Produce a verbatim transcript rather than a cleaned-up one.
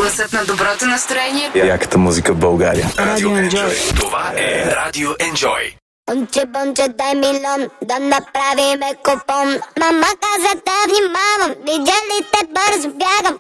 Гласът на доброто настроение. Яката музика в България. Радио Enjoy. Това е Радио Enjoy. Бонче, бонче, дай милион, да направиме купон. Мама каза да внимавам, видя ли те бързо бягам.